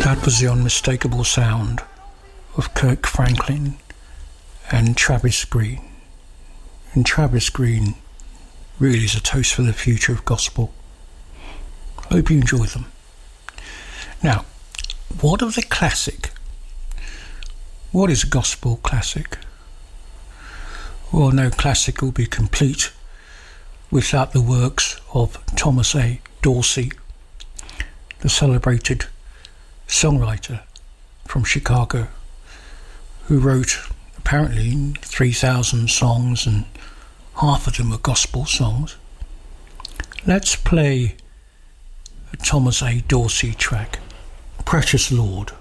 That was the unmistakable sound of Kirk Franklin and Travis Green. And Travis Green really is a toast for the future of gospel. Hope you enjoy them. Now, what of the classic? What is a gospel classic? Well, no classic will be complete without the works of Thomas A. Dorsey, the celebrated songwriter from Chicago, who wrote apparently 3,000 songs, and half of them are gospel songs. Let's play a Thomas A. Dorsey track, Precious Lord.